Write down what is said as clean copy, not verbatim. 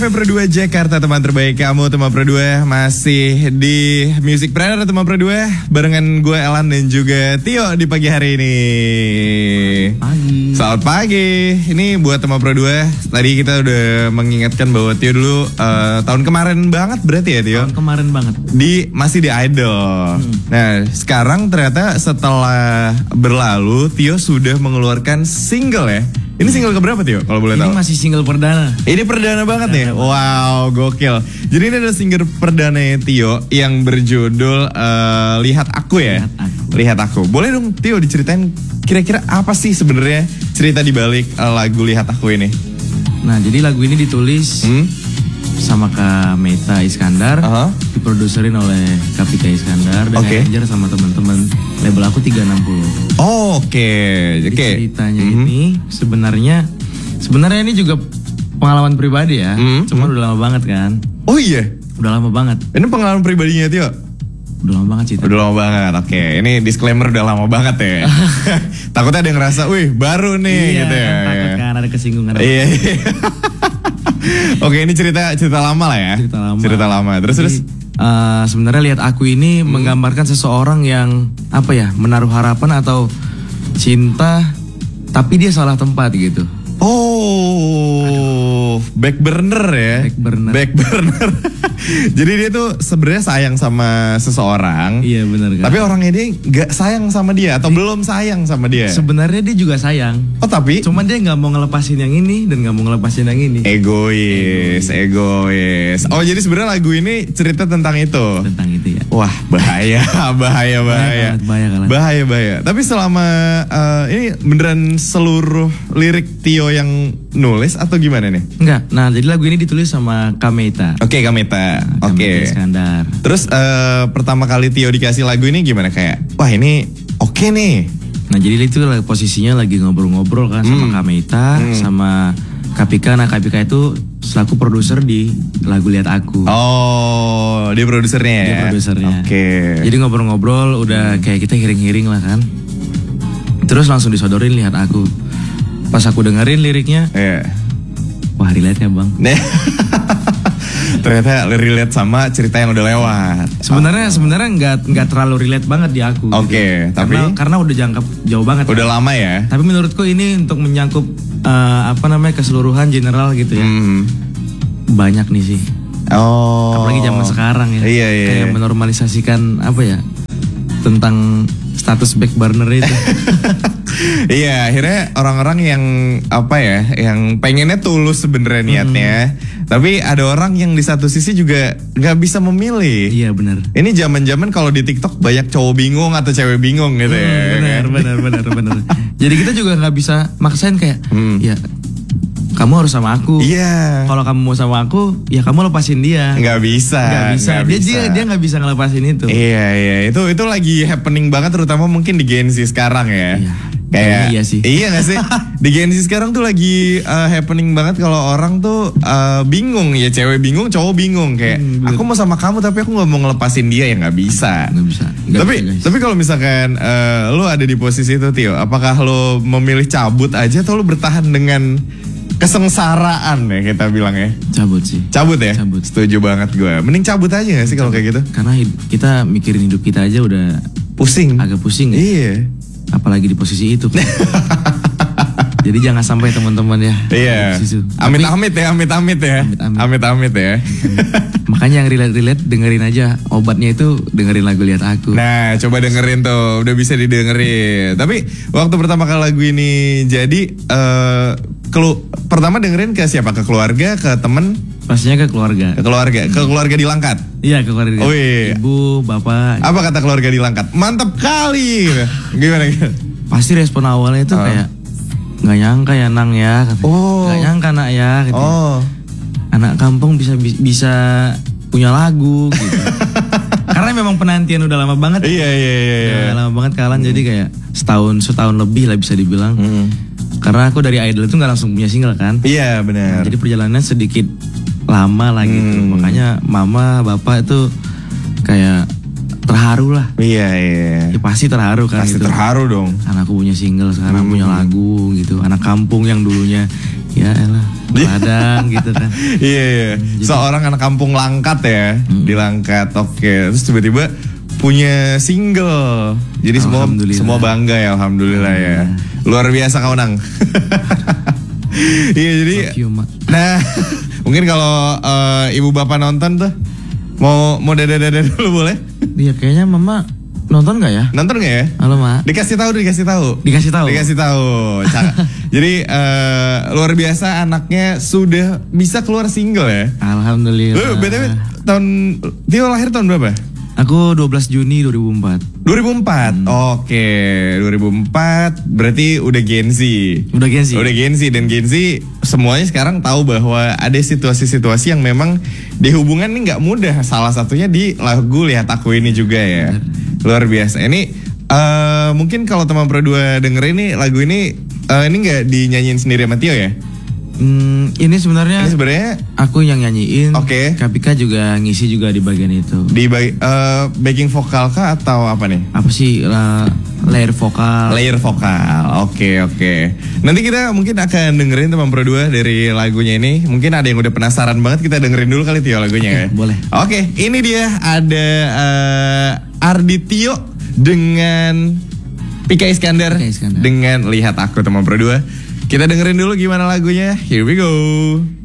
Pro 2 Jakarta, teman terbaik kamu. Teman Pro 2 masih di Music Planner, teman Pro 2 barengan gue Elan dan juga Tio di pagi hari ini. Selamat pagi. Ini buat teman Pro 2. Tadi kita udah mengingatkan bahwa Tio dulu tahun kemarin banget berarti ya Tio? Tahun kemarin banget. Masih di Idol. Nah, sekarang ternyata setelah berlalu Tio sudah mengeluarkan single ya. Ini single keberapa Tio kalau boleh tahu? Ini masih single perdana. Ini perdana banget nih. Wow, gokil. Jadi ini ada single perdana Tio yang berjudul Lihat Aku ya. Lihat Aku. Boleh dong Tio diceritain kira-kira apa sih sebenarnya cerita di balik lagu Lihat Aku ini? Nah, jadi lagu ini ditulis sama Kak Meta Iskandar, diproduserin oleh Kapika Iskandar dan arranger sama teman-teman label aku 360. Oke. Ceritanya ini sebenarnya ini juga pengalaman pribadi ya. Cuma udah lama banget kan. Oh iya. Udah lama banget. Ini pengalaman pribadinya Tio? Udah lama banget sih. Udah lama banget. Oke, ini disclaimer udah lama banget ya. Takutnya ada yang ngerasa, wih baru nih gitu ya. Takut kan ada kesinggungan. Iya. Oke, ini cerita lama lah ya. Cerita lama. Terus sebenarnya Lihat Aku ini menggambarkan seseorang yang apa ya, menaruh harapan atau cinta tapi dia salah tempat gitu. Oh, back burner ya. Back burner. Jadi dia tuh sebenarnya sayang sama seseorang. Iya benar kan. Tapi orangnya dia nggak sayang sama dia atau belum sayang sama dia. Sebenarnya dia juga sayang. Oh tapi? Cuman dia nggak mau ngelepasin yang ini dan nggak mau ngelepasin yang ini. Egois. Oh jadi sebenarnya lagu ini cerita tentang itu. Tentang itu ya. Wah bahaya. Bahaya. Tapi selama ini beneran seluruh lirik Tio yang nulis atau gimana nih? Enggak. Nah jadi lagu ini ditulis sama Kak Meta. Oke, Kak Meta. Oke. Iskandar. Terus pertama kali Tio dikasih lagu ini gimana, kayak wah ini oke nih. Nah jadi itu posisinya lagi ngobrol-ngobrol kan sama Kak Meta sama Kapika. Nah Kapika itu selaku produser di lagu Lihat Aku. Oh, dia produsernya ya? Dia produsernya. Oke. Jadi ngobrol-ngobrol udah kayak kita hiring-hiring lah kan. Terus langsung disodorin Lihat Aku. Pas aku dengerin liriknya, wah relate ya bang. Ternyata relate sama cerita yang udah lewat. Sebenarnya nggak terlalu relate banget di aku. Oke, gitu. tapi karena udah jangkap jauh banget. Udah lama ya. Tapi menurutku ini untuk menyangkup keseluruhan general gitu ya. Banyak nih sih. Oh. Apalagi zaman sekarang ya. Iya. Kayak menormalisasikan tentang status back burner itu. Iya, akhirnya orang-orang yang yang pengennya tulus sebenarnya niatnya, tapi ada orang yang di satu sisi juga nggak bisa memilih. Iya benar. Ini zaman-zaman kalau di TikTok banyak cowok bingung atau cewek bingung gitu ya. Benar. Jadi kita juga nggak bisa maksain kayak, ya kamu harus sama aku. Iya. Kalau kamu mau sama aku, ya kamu lepasin dia. Nggak bisa. Dia nggak bisa ngelepasin itu. Iya. Itu lagi happening banget, terutama mungkin di Gen Z sekarang ya. Iya. Kayak iya sih. Iya gak sih? Di Gen Z sekarang tuh lagi happening banget kalau orang tuh bingung ya, cewek bingung, cowok bingung kayak aku mau sama kamu tapi aku nggak mau ngelepasin dia, ya nggak bisa. Tapi kalau misalkan lo ada di posisi itu Tio, apakah lo memilih cabut aja atau lo bertahan dengan kesengsaraan ya kita bilang ya? Cabut sih. Cabut ya? Cabut. Setuju banget gue. Mending cabut aja gak sih kalau kayak gitu? Karena kita mikirin hidup kita aja udah pusing. Agak pusing ya. Iya. Apalagi di posisi itu. Jadi jangan sampai teman-teman ya. Iya. Amit-amit ya. Makanya yang relate dengerin aja. Obatnya itu dengerin lagu Lihat Aku. Nah, coba dengerin tuh, udah bisa didengerin. Tapi waktu pertama kali lagu ini jadi pertama dengerin ke siapa? Ke keluarga, ke temen? Pastinya ke keluarga. Ke keluarga di Langkat. Iya, ke keluarga. Oh, iya. Ibu, bapak. Apa kata keluarga di Langkat? Mantap kali. Gimana? Pasti respon awalnya itu kayak nggak nyangka ya Nang ya. Nggak nyangka Nak ya. Gitu. Anak kampung bisa punya lagu gitu. Karena memang penantian udah lama banget. Iya. Udah lama banget kalan, jadi kayak setahun lebih lah bisa dibilang. Karena aku dari Idol itu nggak langsung punya single kan. Iya benar. Nah, jadi perjalanannya sedikit lama lah gitu. Makanya mama bapak itu kayak terharu lah. Iya. Ya pasti terharu kan. Pasti gitu. Terharu dong. Anakku punya single sekarang punya lagu gitu. Anak kampung yang dulunya ya elah ladang gitu kan. Iya. Seorang anak kampung Langkat ya, di Langkat. Oke. Terus tiba-tiba punya single. Jadi semua bangga ya, alhamdulillah ya. Luar biasa kau Nang. Iya jadi. Nah, mungkin kalau ibu bapak nonton tuh mau dada dulu boleh? Iya kayaknya mama nonton nggak ya? Nonton nggak ya? Halo mak. Dikasih tahu. Jadi luar biasa anaknya sudah bisa keluar single ya. Alhamdulillah. Lu BTW Tio lahir tahun berapa? Aku 12 Juni 2004. 2004. Oke, 2004 berarti udah Gen Z. Udah Gen Z dan Gen Z semuanya sekarang tahu bahwa ada situasi-situasi yang memang di hubungan ini nggak mudah. Salah satunya di lagu Lihat Aku Ini juga ya. Luar biasa. Ini mungkin kalau teman Pro 2 denger ini lagu ini nggak dinyanyiin sendiri sama Tio ya? Ini sebenarnya aku yang nyanyiin. Oke. Kapika juga ngisi juga di bagian itu. Di backing vokal kah atau apa nih? Apa sih layer vokal? Layer vokal. Oke. Nanti kita mungkin akan dengerin teman Pro 2 dari lagunya ini. Mungkin ada yang udah penasaran banget, kita dengerin dulu kali Tio lagunya ya. Boleh. Oke, ini dia ada Ardi Tio dengan Pika Iskandar dengan Lihat Aku teman Pro 2. Kita dengerin dulu gimana lagunya. Here we go.